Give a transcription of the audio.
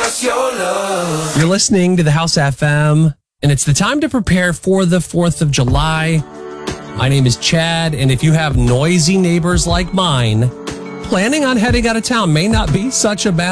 us your love. You're listening to the House FM, and it's the time to prepare for the 4th of July. My name is Chad, and if you have noisy neighbors like mine, planning on heading out of town may not be such a bad